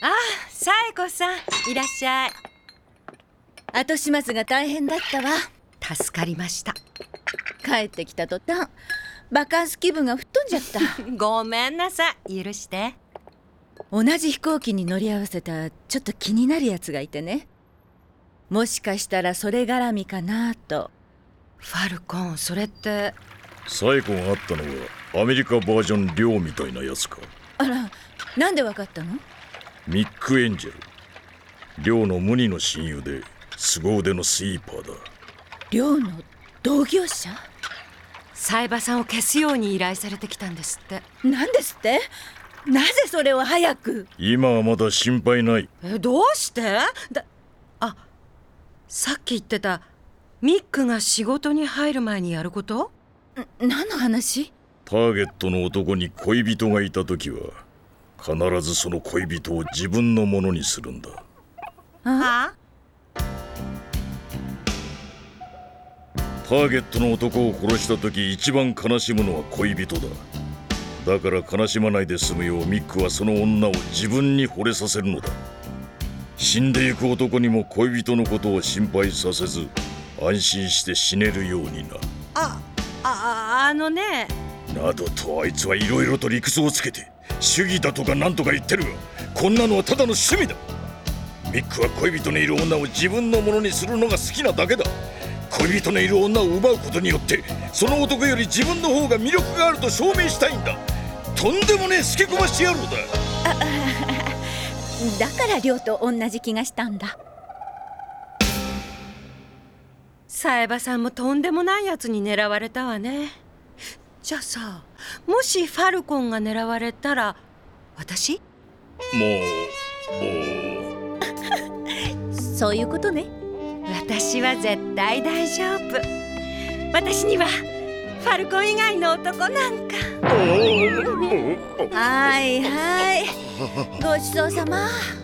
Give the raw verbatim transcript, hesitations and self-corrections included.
あ、紗栄子さん、いらっしゃい。 後始末が大変だったわ。 助かりました。 帰ってきた途端バカンス気分が吹っ飛んじゃったごめんなさい、許して。 同じ飛行機に乗り合わせたちょっと気になるやつがいてね。もしかしたらそれ絡みかなと。 ファルコン、それって。 紗栄子があったのはアメリカバージョンリョウみたいなやつか。 あら、なんでわかったの？ ミック・エンジェル、リョウの無二の親友で凄腕のスイーパーだ。 リョウの同業者？ 冴羽さんを消すように依頼されてきたんですって。 なんですって？なぜそれを早く？ 今はまだ心配ない。 え、どうしてだ。あ、さっき言ってたミックが仕事に入る前にやること？ ん、何の話？ ターゲットの男に恋人がいた時は必ずその恋人を自分のものにするんだ。 はあ？ ターゲットの男を殺した時一番悲しむのは恋人だ。だから悲しまないで済むようミックはその女を自分に惚れさせるのだ。死んでいく男にも恋人のことを心配させず安心して死ねるようにな。 あ、あ、あのね。 などとあいつはいろいろと理屈をつけて主義だとかなんとか言ってるが、こんなのはただの趣味だ。ミックは恋人のいる女を自分のものにするのが好きなだけだ。恋人のいる女を奪うことによってその男より自分の方が魅力があると証明したいんだ。とんでもねえスケコマしてやろうだ。 だからリョウと同じ気がしたんだ。 冴羽さんもとんでもないやつに狙われたわね。じゃあさ、もしファルコンが狙われたら私？ もうそういうことね。 私は絶対大丈夫。私にはファルコン以外の男なんか。 はいはい、ごちそうさま。